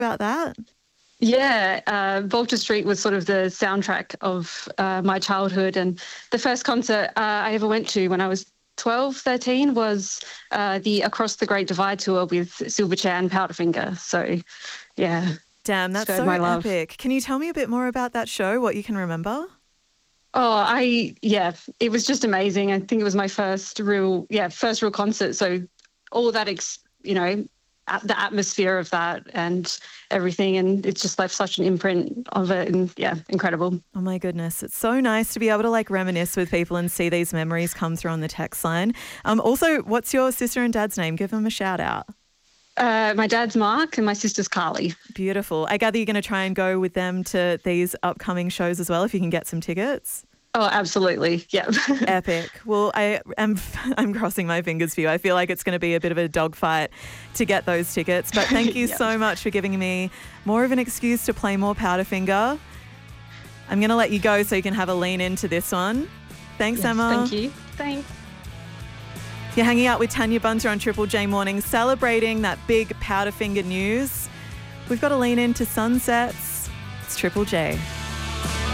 about that? Yeah, Volta Street was sort of the soundtrack of my childhood. And the first concert I ever went to when I was 12, 13 was the Across the Great Divide tour with Silverchair and Powderfinger. So, yeah. Damn, that's spurred so my love. epic. Can you tell me a bit more about that show, what you can remember? It was just amazing. I think it was my first real concert. So all that, the atmosphere of that and everything, and it's just left such an imprint of it, and yeah, incredible. Oh my goodness, it's so nice to be able to like reminisce with people and see these memories come through on the text line. Also, what's your sister and dad's name? Give them a shout out. My dad's Mark and my sister's Carly. Beautiful. I gather you're going to try and go with them to these upcoming shows as well if you can get some tickets. Oh, absolutely. Yeah. Epic. Well, I'm crossing my fingers for you. I feel like it's going to be a bit of a dogfight to get those tickets. But thank you so much for giving me more of an excuse to play more Powderfinger. I'm going to let you go so you can have a lean into this one. Thanks, Emma. Thank you. Thanks. You're hanging out with Tanya Bunter on Triple J Mornings, celebrating that big Powderfinger news. We've got to lean into Sunsets. It's Triple J.